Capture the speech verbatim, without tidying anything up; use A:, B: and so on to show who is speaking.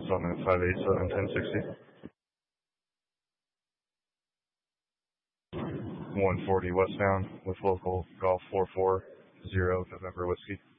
A: Summit five eight seven ten sixty. one forty westbound with local Golf four four zero November Whiskey.